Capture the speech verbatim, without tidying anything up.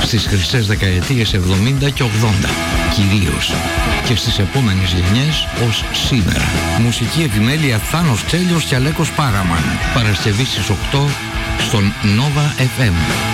στις χρυσές δεκαετίες εβδομήντα και ογδόντα κυρίως και στις επόμενες γενιές ως σήμερα. Μουσική επιμέλεια Θάνος Τσέλιος και Αλέκος Πάραμαν. Παρασκευή στις οκτώ στον Nova εφ εμ.